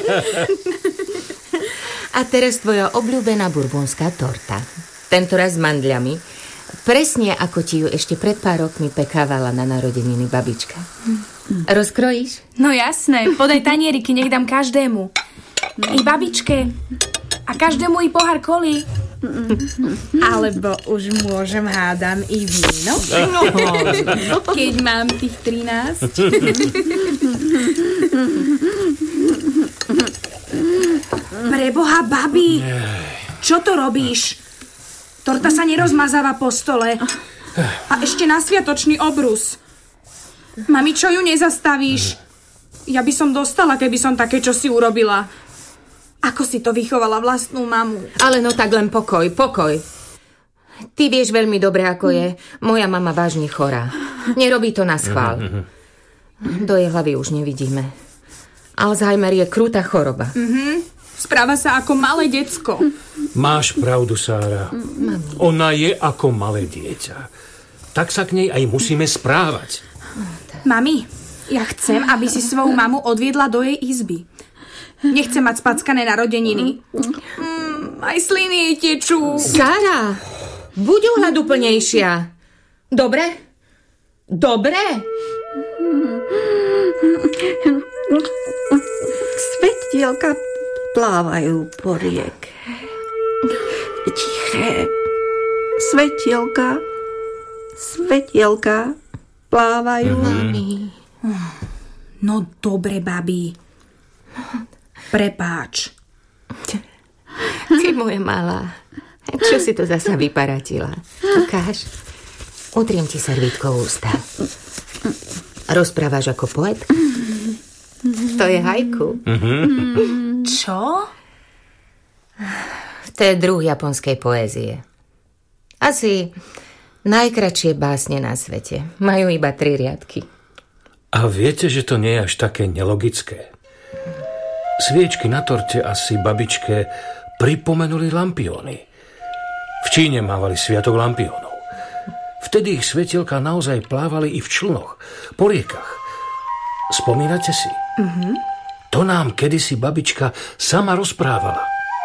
A teraz tvoja obľúbená bourbonská torta. Tentoraz s mandľami. Presne ako ti ju ešte pred pár rokmi pekávala na narodeniny babička. Rozkrojíš? No jasné, podaj tanieriky, nech dám každému. I babičke. A každému i pohár koli. Alebo už môžem, hádam, i víno? No, keď mám tých 13. Preboha, babi! Čo to robíš? Torta sa nerozmazáva po stole. A ešte na sviatočný obrus. Mami, čo ju nezastavíš? Ja by som dostala, keby som také čosi urobila. Ako si to vychovala vlastnú mamu? Ale no tak len pokoj. Ty vieš veľmi dobre, ako je. Moja mama vážne chorá. Nerobí to na schvál. Do jej hlavy už nevidíme. Alzheimer je krutá choroba. Správa sa ako malé decko. Máš pravdu, Sára. Ona je ako malé dieťa. Tak sa k nej aj musíme správať. Mami, ja chcem, aby si svoju mamu odviedla do jej izby. Nechcem mať spackané narodeniny. Aj sliny jej tečú. Sára, buď ohľaduplnejšia. Dobre? Svetielka plávajú po rieke. Tiché. Svetielka plávajú. Mami. No dobre, babi. Prepáč. Ty moja malá. Čo si to zasa vyparatila? Ukáž. Utriem ti servítkou ústa. Rozprávaš ako poet? To je haiku. Čo? To je druh japonskej poézie. Asi najkratšie básne na svete. Majú iba 3 riadky. A viete, že to nie je až také nelogické? Sviečky na torte asi babičke pripomenuli lampióny. V Číne mávali sviatok lampiónov. Vtedy ich svetielka naozaj plávali i v člnoch, po riekach. Spomínate si? To nám kedysi babička sama rozprávala.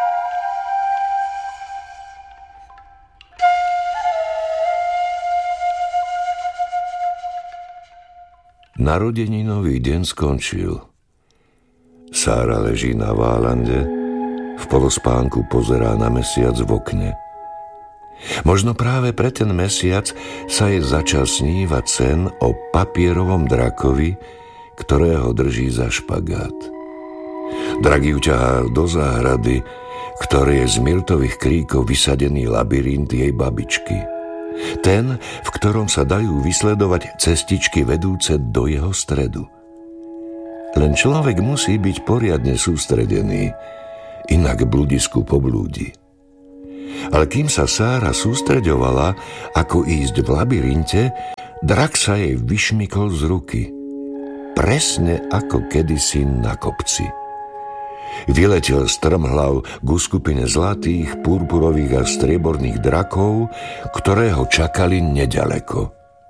Narodeninový deň skončil. Sára leží na válande, v polospánku pozerá na mesiac v okne. Možno práve pre ten mesiac sa jej začal snívať sen o papierovom drakovi, ktorého drží za špagát. Drak ju ťahá do záhrady, ktoré je z myrtových kríkov vysadený labyrint jej babičky. Ten, v ktorom sa dajú vysledovať cestičky vedúce do jeho stredu. Len človek musí byť poriadne sústredený, inak bludisku poblúdi. Ale kým sa Sára sústreďovala, ako ísť v labyrinte, drak sa jej vyšmykol z ruky. Presne ako kedysi na kopci. Vyletel strmhlav ku skupine zlatých, purpurových a strieborných drakov, ktoré ho čakali neďaleko.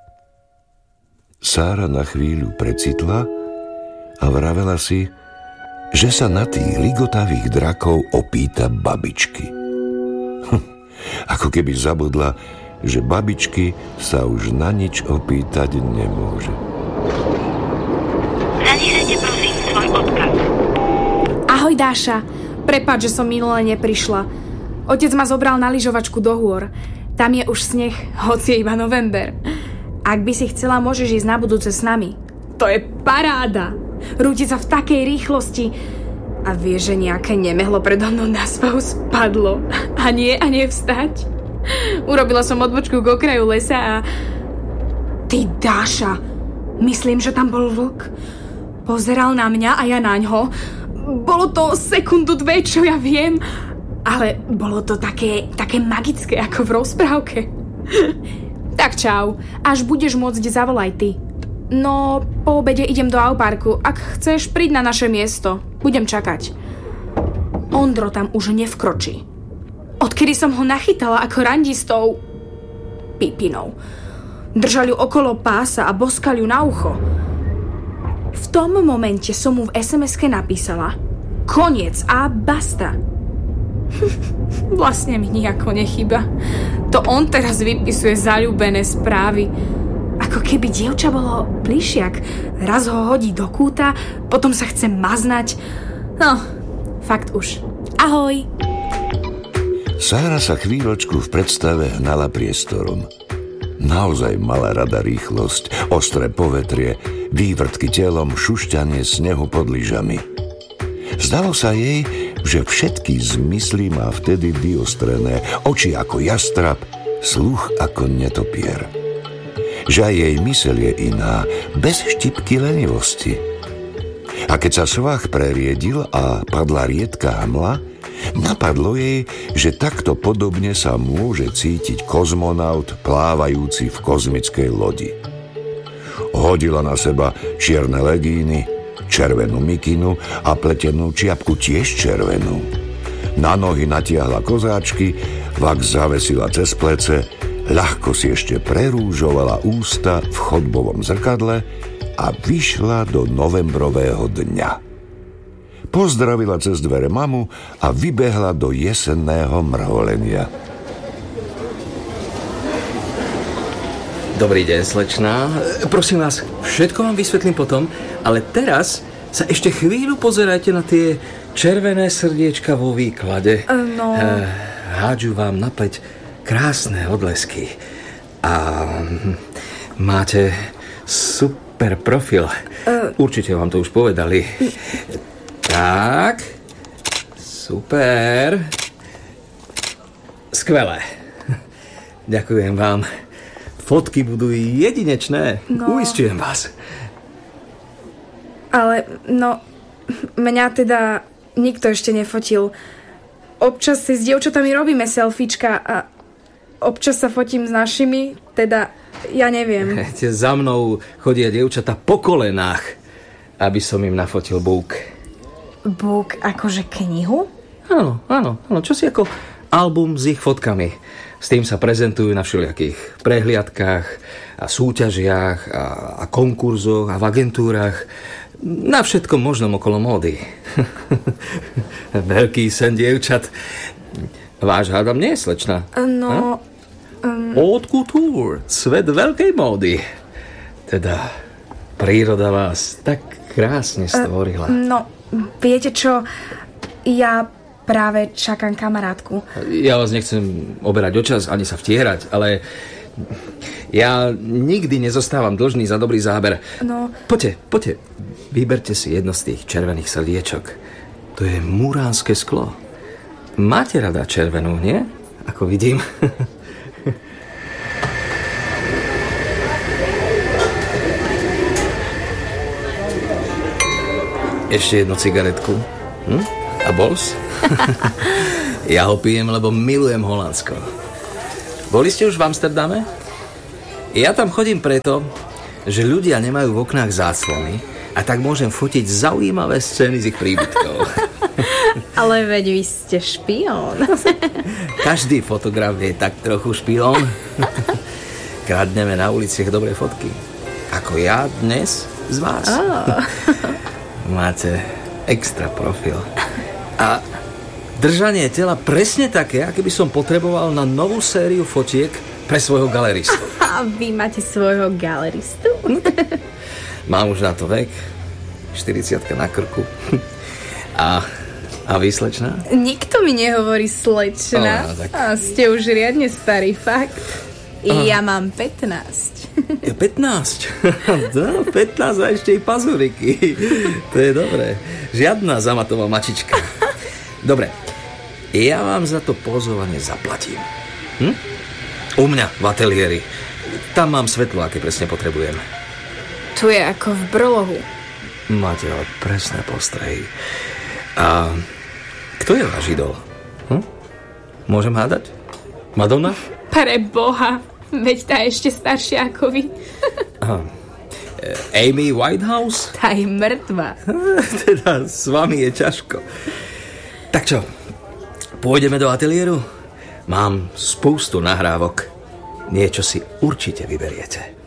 Sára na chvíľu precitla a vravela si, že sa na tých ligotavých drakov opýta babičky. Ako keby zabudla, že babičky sa už na nič opýtať nemôže. Zanechajte prosím svoj odkaz. Ahoj, Dáša. Prepáč, že som minule neprišla. Otec ma zobral na lyžovačku do hôr. Tam je už sneh, hoci je iba november. Ak by si chcela, môžeš ísť na budúce s nami. To je paráda. Rúti sa v takej rýchlosti. A vieš, že nejaké nemehlo predo mnou na svahu spadlo. A nie vstať. Urobila som odbočku k okraju lesa a... Ty, Dáša, myslím, že tam bol vlk. Pozeral na mňa a ja naňho. Bolo to sekundu, 2, čo ja viem, ale bolo to také magické, ako v rozprávke. Tak čau, až budeš môcť, zavolaj ty. No, po obede idem do Auparku. Ak chceš, príď na naše miesto. Budem čakať. Ondro tam už nevkročí. Odkedy som ho nachytala ako randistou Pipinou. Držal ju okolo pása a boskal ju na ucho. V tom momente som mu v SMS-ke napísala: Koniec a basta. Vlastne mi nejako nechýba. To on teraz vypisuje zaľúbené správy. Ako keby dievča bolo plišiak. Raz ho hodí do kúta, potom sa chce maznať. No, fakt už. Ahoj. Sára sa chvíľočku v predstave hnala priestorom. Naozaj mala rada rýchlosť, ostré povetrie, vývrtky telom, šušťanie snehu pod lyžami. Zdalo sa jej, že všetky zmysly má vtedy vyostrené, oči ako jastrab, sluch ako netopier. Že aj jej myseľ je iná, bez štipky lenivosti. A keď sa svah preriedil a padla riedka hmla, napadlo jej, že takto podobne sa môže cítiť kozmonaut plávajúci v kozmickej lodi. Hodila na seba čierne legíny, červenú mikinu a pletenú čiapku tiež červenú. Na nohy natiahla kozáčky, vak zavesila cez plece, ľahko si ešte prerúžovala ústa v chodbovom zrkadle a vyšla do novembrového dňa. Pozdravila cez dvere mamu a vybehla do jesenného mrholenia. Dobrý deň, slečná. Prosím vás, všetko vám vysvetlím potom, ale teraz sa ešte chvíľu pozerajte na tie červené srdiečka vo výklade. No... Hádžu vám na pleť krásne odlesky. A máte super profil. Určite vám to už povedali. Tak, super, skvelé. Ďakujem vám. Fotky budú jedinečné, uisťujem vás. Ale, mňa teda nikto ešte nefotil. Občas si s dievčatami robíme selfiečka a občas sa fotím s našimi, teda ja neviem. Za mnou chodia dievčatá po kolenách, aby som im nafotil búk. Búk akože knihu? Áno, čosi ako album s ich fotkami. S tým sa prezentujú na všelijakých prehliadkách a súťažiach a konkurzoch a v agentúrach. Na všetkom možnom okolo módy. Veľký sen dievčat. Váš hádam nie je, slečna? Haute couture, svet veľkej módy. Teda príroda vás tak krásne stvorila. Viete čo, ja práve čakám kamarátku. Ja vás nechcem oberať o čas, ani sa vtierať, ale ja nikdy nezostávam dlžný za dobrý záber. Poďte, vyberte si jedno z tých červených srdiečok. To je muránske sklo. Máte rada červenú, nie? Ako vidím. Ešte jednu cigaretku. A bols? Ja ho pijem, lebo milujem Holandsko. Boli ste už v Amsterdame? Ja tam chodím preto, že ľudia nemajú v oknách záclony a tak môžem fotiť zaujímavé scény z ich príbytkov. Ale veď vy ste špión. Každý fotograf je tak trochu špión. Kradneme na uliciach dobré fotky. Ako ja dnes z vás. Máte extra profil. A držanie tela presne také, aké by som potreboval na novú sériu fotiek pre svojho galeristu. A vy máte svojho galeristu? Mám už na to vek. 40-ka na krku. A vy, slečná? Nikto mi nehovorí slečna. A ste už riadne starý, fakt. Ja mám 15. 15? 15 a ešte i pazuriky. To je dobré. Žiadna zamatová mačička. Dobre, ja vám za to pozovanie zaplatím. U mňa v ateliéri. Tam mám svetlo, aké presne potrebujem. Tu je ako v brlohu. Máte ale presné postrehy. A kto je váš idol? Môžem hádať? Madonna? Pre Boha, veď tá ešte staršia ako vy. Amy Whitehouse? Tá je mŕtva. Teda s vami je ťažko. Tak čo, pôjdeme do ateliéru? Mám spústu nahrávok. Niečo si určite vyberiete.